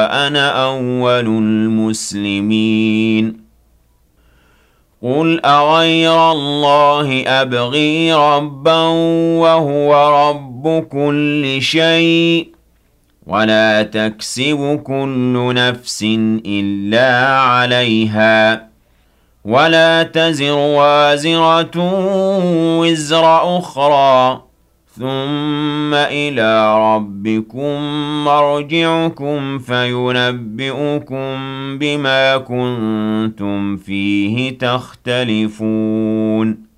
وأنا أول المسلمين. قل أغير الله أبغي ربا وهو رب كل شيء ولا تكسب كل نفس إلا عليها ولا تزر وازرة وزر أخرى ثم إلى ربكم مرجعكم فينبئكم بما كنتم فيه تختلفون